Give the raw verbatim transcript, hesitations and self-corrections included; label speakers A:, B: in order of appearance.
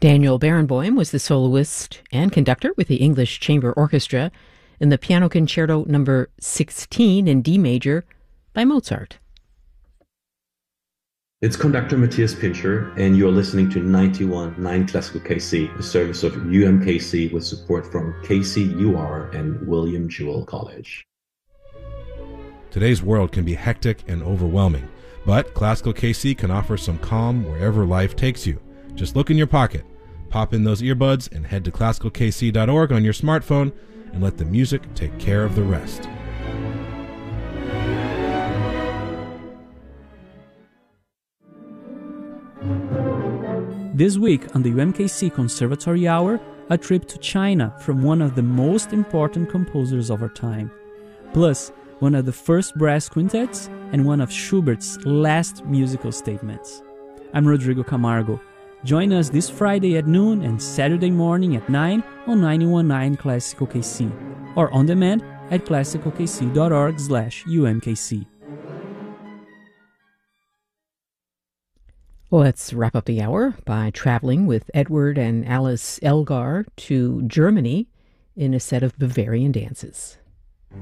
A: Daniel Barenboim was the soloist and conductor with the English Chamber Orchestra in the Piano Concerto number sixteen in D major by Mozart.
B: It's conductor Matthias Pincher, and you're listening to ninety-one point nine Classical K C, a service of U M K C with support from K C U R and William Jewell College.
C: Today's world can be hectic and overwhelming, but Classical K C can offer some calm wherever life takes you. Just look in your pocket, pop in those earbuds, and head to classical k c dot org on your smartphone and let the music take care of the rest.
D: This week on the U M K C Conservatory Hour, a trip to China from one of the most important composers of our time. Plus, one of the first brass quintets and one of Schubert's last musical statements. I'm Rodrigo Camargo. Join us this Friday at noon and Saturday morning at nine on ninety-one point nine Classical K C or on demand at classical k c dot org slash U M K C.
A: Let's wrap up the hour by traveling with Edward and Alice Elgar to Germany in a set of Bavarian dances.